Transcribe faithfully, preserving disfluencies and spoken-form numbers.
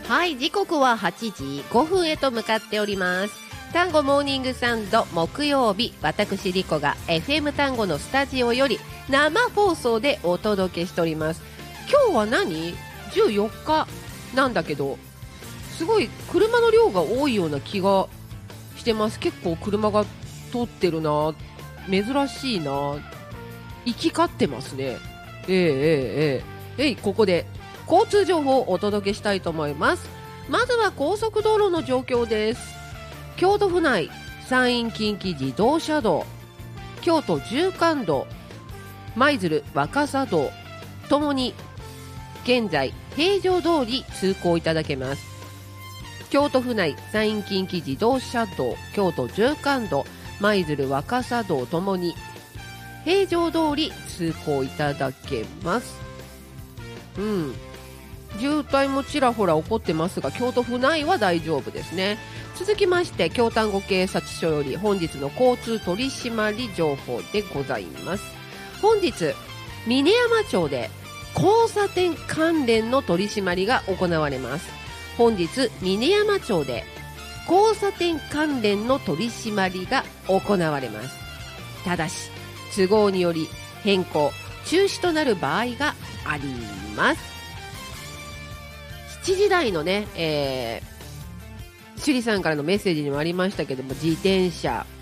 はい、時刻ははちじごふんへと向かっております。単語モーニングサンド木曜日、私リコが エフエム 単語のスタジオより生放送でお届けしております。今日は何じゅうよっかなんだけど、すごい車の量が多いような気がしてます。結構車が通ってるな、珍しいな、行き交ってますね。えー、えー、えー、えいここで交通情報をお届けしたいと思います。まずは高速道路の状況です。京都府内、山陰近畿自動車道、京都縦貫道、舞鶴若狭道ともに現在平常通り通行いただけます。京都府内、山陰近畿自動車道、京都縦貫道、舞鶴若狭道ともに平常通り通行いただけます。うん、渋滞もちらほら起こってますが、京都府内は大丈夫ですね。続きまして京丹後警察署より本日の交通取締り情報でございます。本日峰山町で交差点関連の取り締まりが行われます。本日峰山町で交差点関連の取り締まりが行われます。ただし都合により変更中止となる場合があります。しちじ台のね、えー、趣里さんからのメッセージにもありましたけども、自転車